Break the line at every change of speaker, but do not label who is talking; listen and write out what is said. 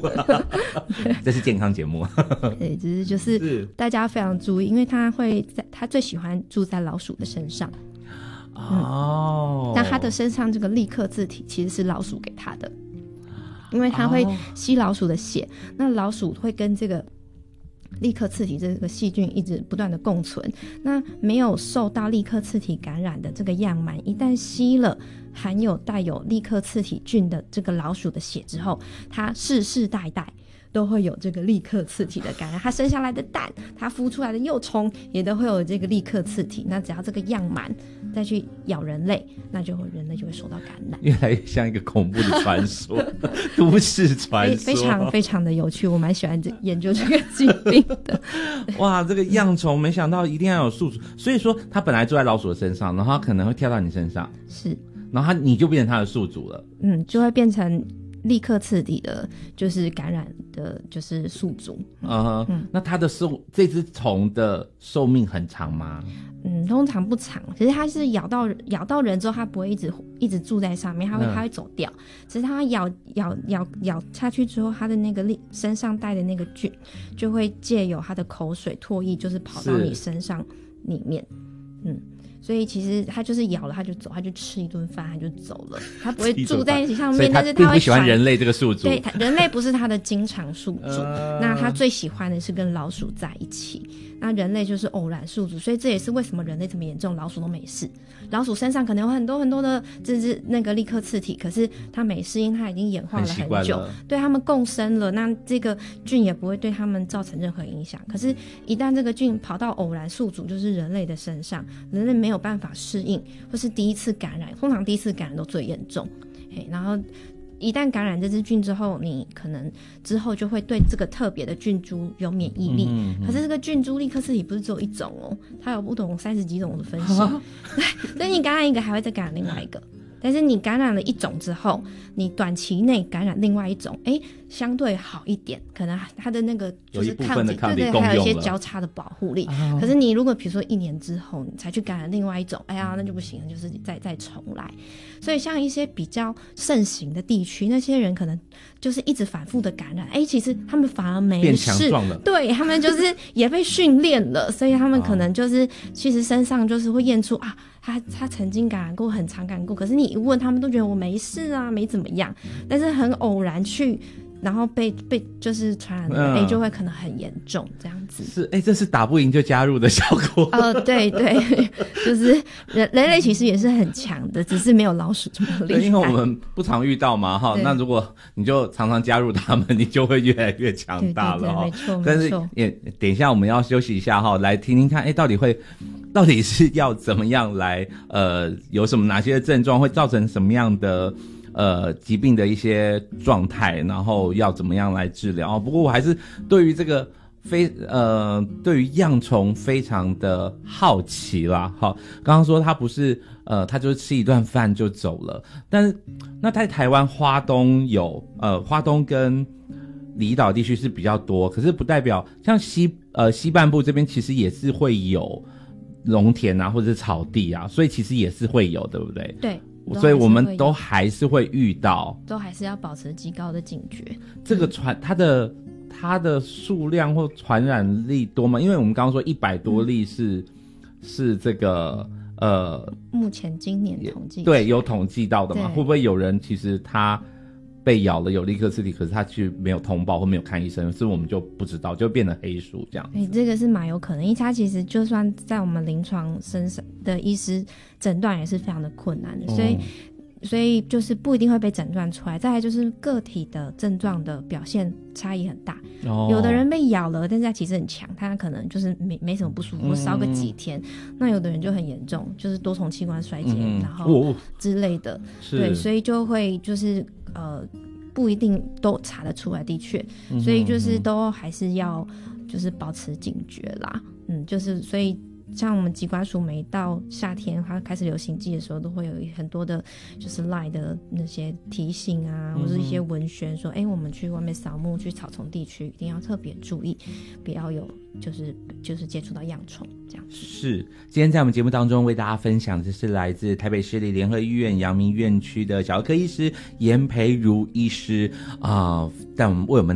这是健康节目。
对，只是就是大家非常注意，因为他最喜欢住在老鼠的身上。那他的身上这个立克字体其实是老鼠给他的，因为他会吸老鼠的血，那老鼠会跟这个立克刺体这个细菌一直不断的共存，那没有受到立克刺体感染的这个样螨，一旦吸了带有立克刺体菌的这个老鼠的血之后，它世世代代都会有这个立克刺体的感染，它生下来的蛋，它孵出来的幼虫也都会有这个立克刺体。那只要这个样螨再去咬人类，那人类就会受到感染。
越来越像一个恐怖的传说，都市传说，
非常非常的有趣，我蛮喜欢研究这个疾病的。
哇，这个恙虫没想到一定要有宿主，所以说它本来住在老鼠的身上，然后它可能会跳到你身上，
是，
然后你就变成它的宿主了。
就会变成立克刺体的，就是感染的，就是宿主。
那它的这只虫的寿命很长吗？
通常不长，其实它是咬到人之后，它不会一直住在上面，它会走掉。只是它咬下去之后，它的那个身上带的那个菌，就会借由它的口水唾液，就是跑到你身上里面。所以其实它就是咬了它就走，它就吃一顿饭它就走了，它不会住在一起上面。
但是它并不喜欢人类这个宿主。
对，人类不是它的经常宿主。那它最喜欢的是跟老鼠在一起。那人类就是偶然宿主，所以这也是为什么人类这么严重，老鼠都没事。老鼠身上可能有很多很多的那个立克刺体，可是它没事，因为它已经演化了很久，对它们共生了，那这个菌也不会对它们造成任何影响。可是，一旦这个菌跑到偶然宿主，就是人类的身上，人类没有办法适应，或是第一次感染，通常第一次感染都最严重。然后一旦感染这只菌之后，你可能之后就会对这个特别的菌株有免疫力。可是这个菌株立克刺体不是只有一种哦，它有不同30几种的分析。所以你感染一个还会再感染另外一个。但是你感染了一种之后，你短期内感染另外一种，相对好一点，可能它的那个就是抗体，对，还有一些交叉的保护力。可是你如果比如说1年之后你才去感染另外一种，那就不行了，就是再重来。所以像一些比较盛行的地区，那些人可能就是一直反复的感染，其实他们反而没事，
变强壮了。
对，他们就是也被训练了，所以他们可能就是其实身上就是会验出他曾经感染过，很常感染过，可是你一问他们都觉得我没事啊，没怎么样，但是很偶然去然后被就是传染的，就会可能很严重这样子。
是，这是打不赢就加入的效果。
对对，就是人类其实也是很强的，只是没有老鼠这么厉害。
因为我们不常遇到嘛，哈。那如果你就常常加入他们，你就会越来越强大了。
对，没错。
但是等一下我们要休息一下哈，来听听看，到底是要怎么样来有哪些症状会造成什么样的疾病的一些状态，然后要怎么样来治疗。不过我还是对于这个对于恙虫非常的好奇啦。好，刚刚说他不是他就是吃一顿饭就走了，但是那在台湾花东跟离岛地区是比较多，可是不代表像西半部这边其实也是会有农田啊或者是草地啊，所以其实也是会有，对不对？
对，
所以我们都还是会遇到，都
还是要保持极高的警觉。
这个它的数量或传染力多吗？因为我们刚刚说100多例是这个
目前今年统计
对有统计到的嘛？会不会有人其实他被咬了有立克刺体，可是他去没有通报或没有看医生，所以我们就不知道，就变成黑数这样。
这个是蛮有可能，因为他其实就算在我们临床身上的医师诊断也是非常的困难的，所以就是不一定会被诊断出来。再来就是个体的症状的表现差异很大，有的人被咬了，但是他其实很强，他可能就是没什么不舒服，烧个几天。那有的人就很严重，就是多重器官衰竭，然后之类的。对，所以就会就是不一定都查得出来，的确，所以就是都还是要就是保持警觉啦。就是所以像我们疾管署每到夏天它开始流行季的时候，都会有很多的就是 LINE 的那些提醒啊，或者一些文宣说我们去外面扫墓去草丛地区一定要特别注意，不要有就是接触到恙虫这样子。是，今天在我们节目当中为大家分享的是来自台北市立联合医院阳明院区的小儿科医师严培如医师为我们